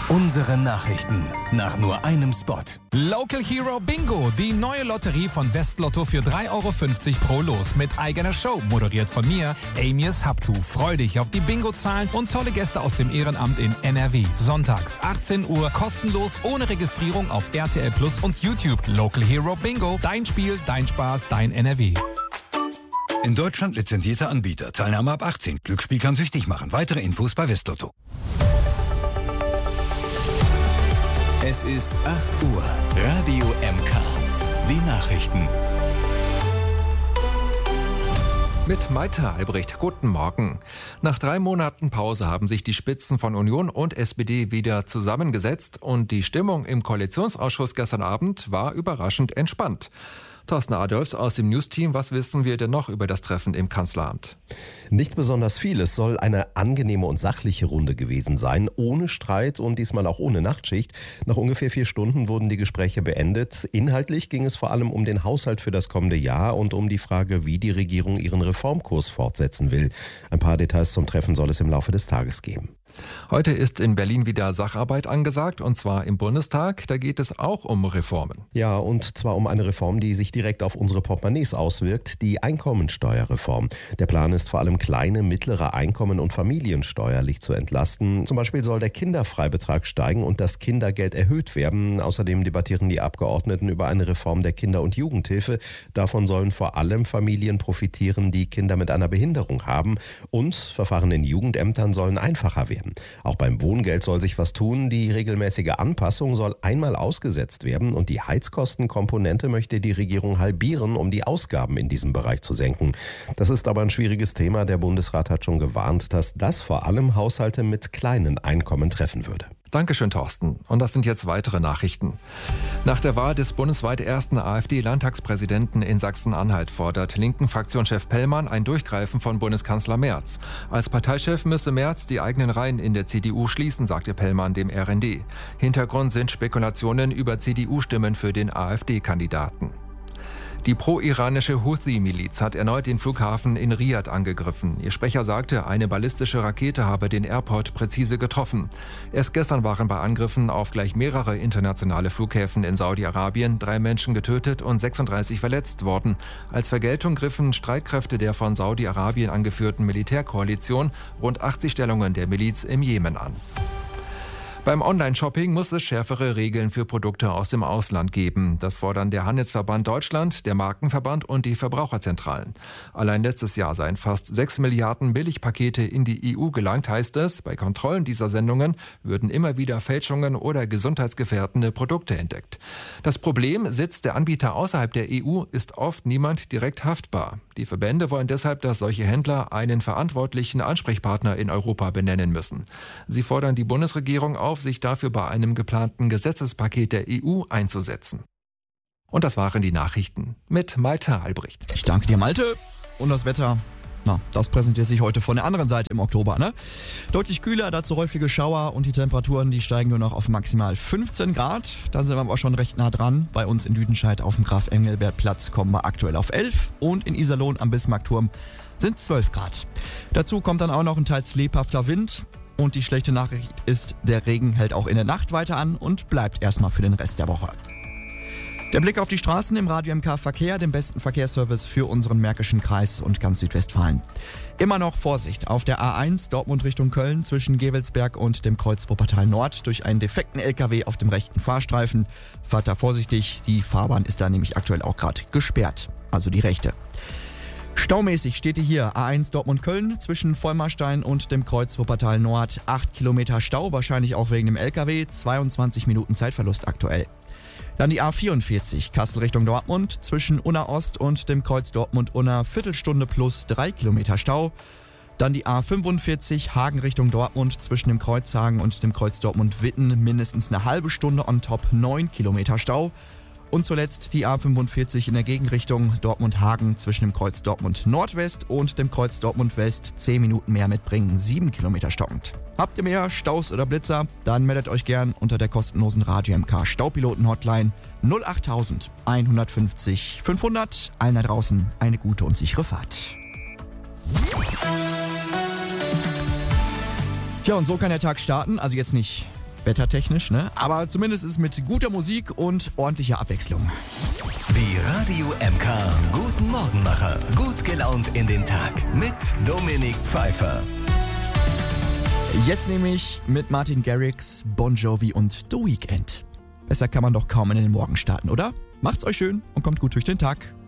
Unsere Nachrichten nach nur einem Spot. Local Hero Bingo, die neue Lotterie von Westlotto für 3,50 € pro Los mit eigener Show, moderiert von mir, Amias Habtu. Freu dich auf die Bingo-Zahlen und tolle Gäste aus dem Ehrenamt in NRW. Sonntags 18 Uhr, kostenlos, ohne Registrierung auf RTL Plus und YouTube. Local Hero Bingo, dein Spiel, dein Spaß, dein NRW. In Deutschland lizenzierter Anbieter. Teilnahme ab 18. Glücksspiel kann süchtig machen. Weitere Infos bei Westlotto. Es ist 8 Uhr. Radio MK. Die Nachrichten. Mit Maita Albrecht. Guten Morgen. Nach 3 Monaten Pause haben sich die Spitzen von Union und SPD wieder zusammengesetzt und die Stimmung im Koalitionsausschuss gestern Abend war überraschend entspannt. Thorsten Adolfs aus dem News-Team, was wissen wir denn noch über das Treffen im Kanzleramt? Nicht besonders viel. Es soll eine angenehme und sachliche Runde gewesen sein, ohne Streit und diesmal auch ohne Nachtschicht. Nach ungefähr 4 Stunden wurden die Gespräche beendet. Inhaltlich ging es vor allem um den Haushalt für das kommende Jahr und um die Frage, wie die Regierung ihren Reformkurs fortsetzen will. Ein paar Details zum Treffen soll es im Laufe des Tages geben. Heute ist in Berlin wieder Sacharbeit angesagt, und zwar im Bundestag. Da geht es auch um Reformen. Ja, und zwar um eine Reform, die sich direkt auf unsere Portemonnaies auswirkt, die Einkommensteuerreform. Der Plan ist vor allem kleine, mittlere Einkommen und Familien steuerlich zu entlasten. Zum Beispiel soll der Kinderfreibetrag steigen und das Kindergeld erhöht werden. Außerdem debattieren die Abgeordneten über eine Reform der Kinder- und Jugendhilfe. Davon sollen vor allem Familien profitieren, die Kinder mit einer Behinderung haben. Und Verfahren in Jugendämtern sollen einfacher werden. Auch beim Wohngeld soll sich was tun. Die regelmäßige Anpassung soll einmal ausgesetzt werden und die Heizkostenkomponente möchte die Regierung halbieren, um die Ausgaben in diesem Bereich zu senken. Das ist aber ein schwieriges Thema. Der Bundesrat hat schon gewarnt, dass das vor allem Haushalte mit kleinen Einkommen treffen würde. Dankeschön, Thorsten. Und das sind jetzt weitere Nachrichten. Nach der Wahl des bundesweit ersten AfD-Landtagspräsidenten in Sachsen-Anhalt fordert Linken-Fraktionschef Pellmann ein Durchgreifen von Bundeskanzler Merz. Als Parteichef müsse Merz die eigenen Reihen in der CDU schließen, sagte Pellmann dem RND. Hintergrund sind Spekulationen über CDU-Stimmen für den AfD-Kandidaten. Die pro-iranische Houthi-Miliz hat erneut den Flughafen in Riad angegriffen. Ihr Sprecher sagte, eine ballistische Rakete habe den Airport präzise getroffen. Erst gestern waren bei Angriffen auf gleich mehrere internationale Flughäfen in Saudi-Arabien 3 Menschen getötet und 36 verletzt worden. Als Vergeltung griffen Streitkräfte der von Saudi-Arabien angeführten Militärkoalition rund 80 Stellungen der Miliz im Jemen an. Beim Online-Shopping muss es schärfere Regeln für Produkte aus dem Ausland geben. Das fordern der Handelsverband Deutschland, der Markenverband und die Verbraucherzentralen. Allein letztes Jahr seien fast 6 Milliarden Billigpakete in die EU gelangt, heißt es. Bei Kontrollen dieser Sendungen würden immer wieder Fälschungen oder gesundheitsgefährdende Produkte entdeckt. Das Problem: sitzt der Anbieter außerhalb der EU, ist oft niemand direkt haftbar. Die Verbände wollen deshalb, dass solche Händler einen verantwortlichen Ansprechpartner in Europa benennen müssen. Sie fordern die Bundesregierung auf, sich dafür bei einem geplanten Gesetzespaket der EU einzusetzen. Und das waren die Nachrichten mit Malte Albrecht. Ich danke dir, Malte. Und das Wetter, das präsentiert sich heute von der anderen Seite im Oktober, ne? Deutlich kühler, dazu häufige Schauer und die Temperaturen, die steigen nur noch auf maximal 15 Grad. Da sind wir aber schon recht nah dran. Bei uns in Lüdenscheid auf dem Graf-Engelbert-Platz kommen wir aktuell auf 11 und in Iserlohn am Bismarckturm sind 12 Grad. Dazu kommt dann auch noch ein teils lebhafter Wind. Und die schlechte Nachricht ist, der Regen hält auch in der Nacht weiter an und bleibt erstmal für den Rest der Woche. Der Blick auf die Straßen im Radio MK Verkehr, dem besten Verkehrsservice für unseren Märkischen Kreis und ganz Südwestfalen. Immer noch Vorsicht auf der A1 Dortmund Richtung Köln zwischen Gevelsberg und dem Kreuz Wuppertal Nord durch einen defekten LKW auf dem rechten Fahrstreifen. Fahrt da vorsichtig, die Fahrbahn ist da nämlich aktuell auch gerade gesperrt, also die rechte. Staumäßig steht hier A1 Dortmund-Köln zwischen Vollmarstein und dem Kreuz Wuppertal Nord. 8 Kilometer Stau, wahrscheinlich auch wegen dem LKW, 22 Minuten Zeitverlust aktuell. Dann die A44 Kassel Richtung Dortmund zwischen Unna Ost und dem Kreuz Dortmund-Unna, Viertelstunde plus 3 Kilometer Stau. Dann die A45 Hagen Richtung Dortmund zwischen dem Kreuz Hagen und dem Kreuz Dortmund-Witten, mindestens eine halbe Stunde on top, 9 Kilometer Stau. Und zuletzt die A45 in der Gegenrichtung Dortmund-Hagen zwischen dem Kreuz Dortmund-Nordwest und dem Kreuz Dortmund-West 10 Minuten mehr mitbringen, 7 Kilometer stockend. Habt ihr mehr Staus oder Blitzer? Dann meldet euch gern unter der kostenlosen Radio MK Staupiloten-Hotline 08000 150 500. Allen da draußen eine gute und sichere Fahrt. Ja, und so kann der Tag starten, also jetzt nicht wettertechnisch, ne? Aber zumindest ist es mit guter Musik und ordentlicher Abwechslung. Die Radio MK Guten Morgenmacher. Gut gelaunt in den Tag. Mit Dominik Pfeiffer. Jetzt nämlich mit Martin Garrix, Bon Jovi und The Weeknd. Besser kann man doch kaum in den Morgen starten, oder? Macht's euch schön und kommt gut durch den Tag.